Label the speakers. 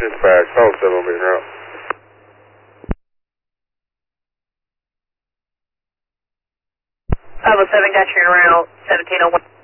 Speaker 1: Dispatch, 507 on being route.
Speaker 2: 507 got you in route, 1701.